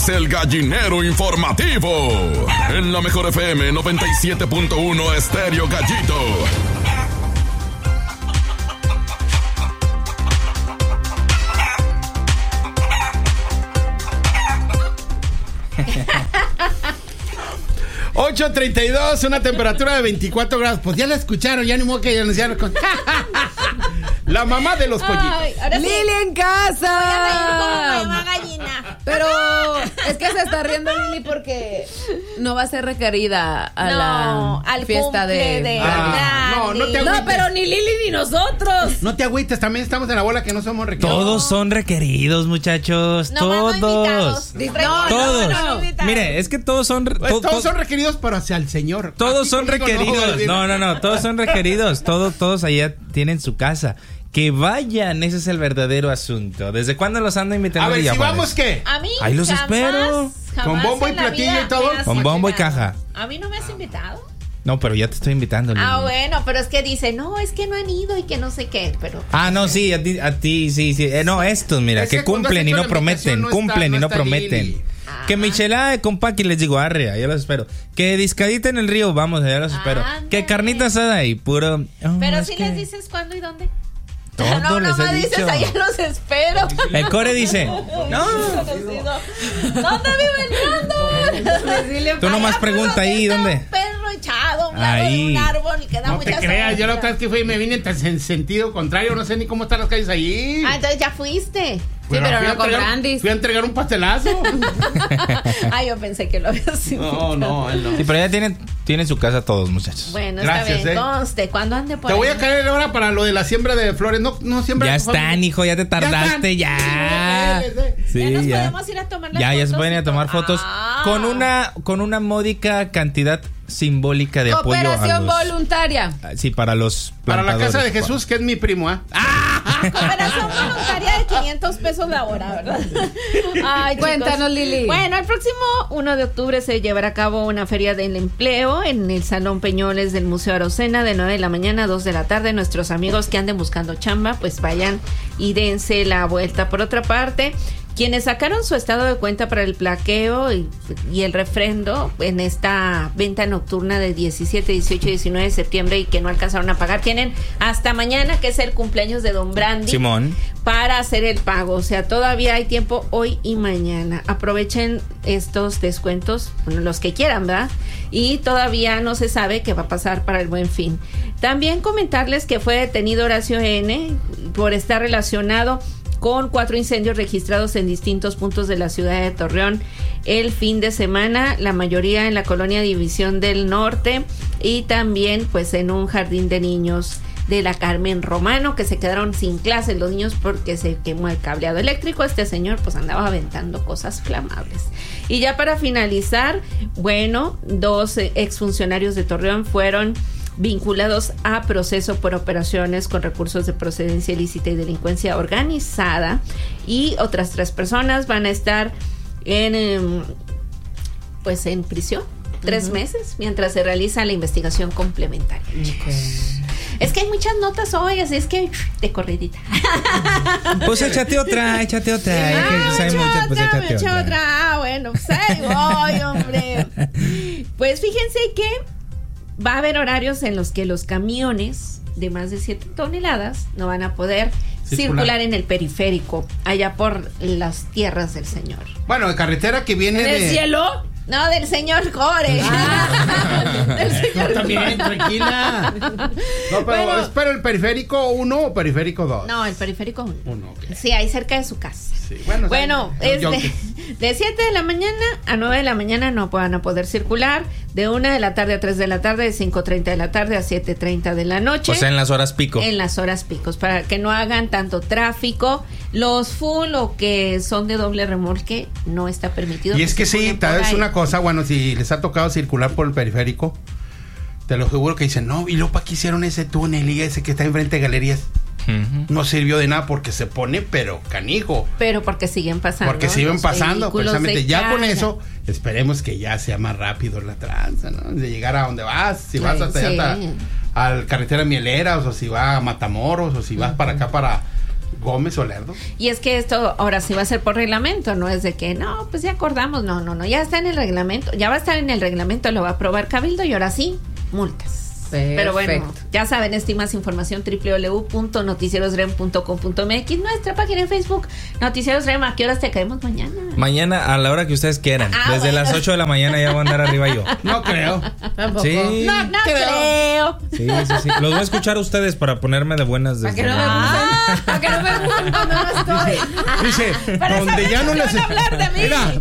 El gallinero informativo. En la mejor FM 97.1 Estéreo Gallito. ...8:32, una temperatura de 24 grados. Pues ya la escucharon, ya ni modo que ya anunciaron con... La mamá de los pollitos. Sí. Lili en casa. Voy a reír como mamá gallina. Pero es que se está riendo Lili porque no va a ser requerida a la fiesta de no te agüites. No, pero ni Lili ni nosotros. No te agüites, también estamos en la bola que no somos requeridos. Todos son requeridos, muchachos. No, todos. Todos. No, Mire, es que todos son todos son requeridos, pero hacia el señor. Todos son requeridos. No, todos son requeridos. Todos allá tienen su casa. Que vayan, ese es el verdadero asunto. ¿Desde cuándo los ando invitando? A ver, si vamos, ¿qué? A mí ahí los espero. Con bombo y platillo y todo. Con bombo y caja. ¿A mí no me has invitado? No, pero ya te estoy invitando, Lili. Bueno, pero es que dice, no, es que no han ido y que no sé qué, pero... No, sí, a ti, sí. No, estos, mira, que cumplen y no prometen, cumplen y no prometen. Que michelada de compaqui, les digo, arre, ya los espero. Que discadita en el río, vamos, ya los espero. Que carnita asada y puro... Pero si les dices cuándo y dónde. Todo les he dicho. Dices, allá los espero. El core dice, no. ¿Dónde vive el Nando? Tú nomás pregunta ahí, ¿dónde? Un perro echado a un lado de un árbol y que da mucha No te creas, yo la otra vez que fui me vine en sentido contrario, no sé ni cómo están las calles allí. Entonces ya fuiste. Sí, pero no con Brandis. Fui a entregar un pastelazo. Yo pensé que lo habías invitado. No, él no. Sí, pero ya tienen su casa todos, muchachos. Bueno, gracias, está bien, conste, ¿cuándo ande por Te ahí? voy a caer ahora para lo de la siembra de flores. No siembra. Ya están, hijo, ya te tardaste, ya. Sí, ya nos ya. podemos ir a tomar las Ya fotos. se pueden ir a tomar fotos con una módica cantidad simbólica de apoyo a Cooperación los... voluntaria. Sí, para los para la plantadores. casa de Jesús, que es mi primo, Cooperación voluntaria de 500 pesos la hora, ¿verdad? Cuéntanos, Lili. Bueno, el próximo 1 de octubre se llevará a cabo una feria del empleo en el Salón Peñoles del Museo Arocena de 9 de la mañana a 2 de la tarde. Nuestros amigos que anden buscando chamba, pues vayan y dense la vuelta. Por otra parte, quienes sacaron su estado de cuenta para el plaqueo y el refrendo en esta venta nocturna de 17, 18 y 19 de septiembre y que no alcanzaron a pagar, tienen hasta mañana, que es el cumpleaños de Don Brandy, Simón, para hacer el pago. O sea, todavía hay tiempo hoy y mañana. Aprovechen estos descuentos, los que quieran, ¿verdad? Y todavía no se sabe qué va a pasar para el Buen Fin. También comentarles que fue detenido Horacio N. por estar relacionado con 4 incendios registrados en distintos puntos de la ciudad de Torreón el fin de semana, la mayoría en la colonia División del Norte y también pues en un jardín de niños de la Carmen Romano, que se quedaron sin clases los niños porque se quemó el cableado eléctrico. Este señor pues andaba aventando cosas flamables. Y ya para finalizar, bueno, 2 exfuncionarios de Torreón fueron vinculados a proceso por operaciones con recursos de procedencia ilícita y delincuencia organizada, y otras 3 personas van a estar en prisión 3 meses mientras se realiza la investigación complementaria, chicos. Es que hay muchas notas hoy, así es que de corridita. Pues échate otra. Échate otra. Bueno, pues ahí voy, hombre. Pues fíjense que va a haber horarios en los que los camiones de más de 7 toneladas no van a poder circular en el periférico, allá por las tierras del Señor. Bueno, de carretera que viene ¿Del cielo? No, del señor Core. Del señor también, tranquila. No, pero espero el periférico 1 o periférico 2. No, el periférico 1. Okay. Sí, ahí cerca de su casa. Sí, bueno, es de 7 de la mañana a 9 de la mañana no van a poder circular. De 1 de la tarde a 3 de la tarde, de 5:30 de la tarde a 7:30 de la noche. O sea, en las horas pico. En las horas picos, para que no hagan tanto tráfico. Los full o que son de doble remolque no está permitido. Y es que sí, tal vez una cosa, bueno, si les ha tocado circular por el periférico, te lo seguro que dicen, no, y luego para qué hicieron ese túnel y ese que está enfrente de galerías. No sirvió de nada porque se pone, pero canijo. Pero porque siguen pasando. Porque siguen pasando, precisamente. Ya carga. con eso, esperemos que ya sea más rápido la tranza, ¿no? De llegar a donde vas. Si vas hasta al carretera Mieleras, o si vas a Matamoros, o si vas para acá, para Gómez o Lerdo. Y es que esto ahora sí va a ser por reglamento, no es de que, no, pues ya acordamos, no, ya está en el reglamento, ya va a estar en el reglamento, lo va a aprobar Cabildo y ahora sí, multas. Perfecto. Pero bueno, ya saben, más información www.noticierosrem.com.mx, nuestra página en Facebook, Noticieros Rem. ¿A qué horas te caemos mañana? Mañana a la hora que ustedes quieran. Desde las 8 de la mañana ya voy a andar arriba yo. No creo. Tampoco. Sí. No creo. Sí. Los voy a escuchar a ustedes para ponerme de buenas desde... Para que no me busquen cuando no estoy. Dice, donde ya no les... hablar de mí. Mira,